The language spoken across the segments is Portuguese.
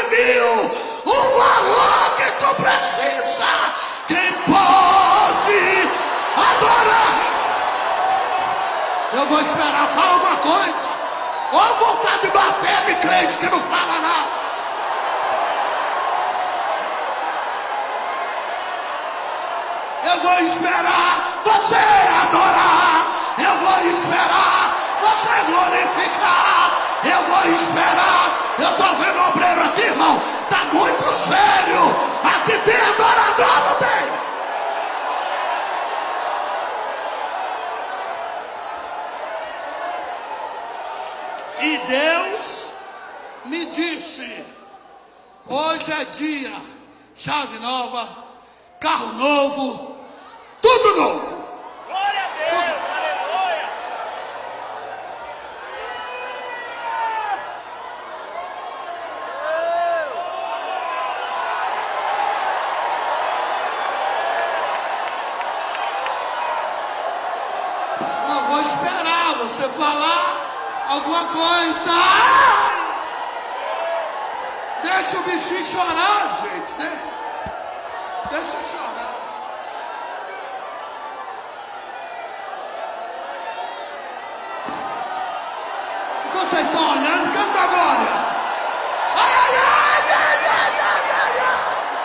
mil o valor que tu precisa. Quem pode adorar? Eu vou esperar, fala alguma coisa. Ou vontade de bater de crente que não fala nada. Eu vou esperar você adorar. Eu vou esperar você glorificar. Eu vou esperar. Eu tô vendo obreiro aqui, irmão. Tá muito sério. Aqui tem adorador, não tem? E Deus me disse: hoje é dia, chave nova, carro novo, tudo novo. Glória a Deus, aleluia. Eu vou esperar você falar alguma coisa. Ai! Deixa o bichinho chorar, gente. Deixa eu chorar. Enquanto vocês estão olhando, canta agora. Ai, ai, ai, ai, ai, ai, ai, ai.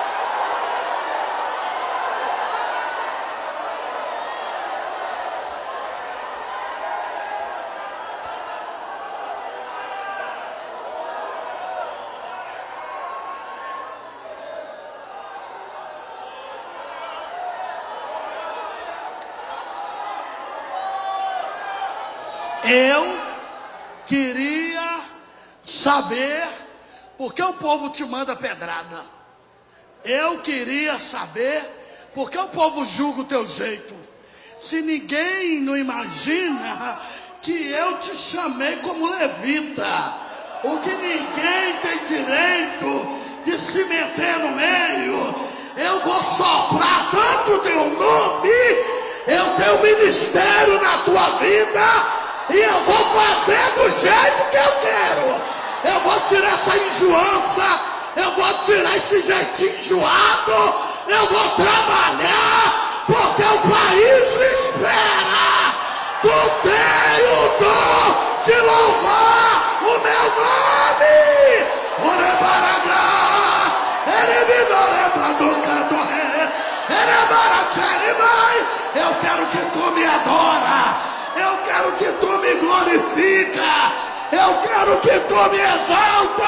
Eu queria saber por que o povo te manda pedrada. Eu queria saber por que o povo julga o teu jeito. Se ninguém não imagina que eu te chamei como levita, o que ninguém tem direito de se meter no meio. Eu vou soprar tanto teu nome, eu tenho ministério na tua vida. E eu vou fazer do jeito que eu quero. Eu vou tirar essa enjoança. Eu vou tirar esse jeitinho enjoado. Eu vou trabalhar, porque o país espera. Tu tem o dom de louvar o meu nome. Orebaragá, erebidorebaducadoré, erebaracharimai. Eu quero que tu me adora. Eu quero que tu me glorifica. Eu quero que tu me exalta.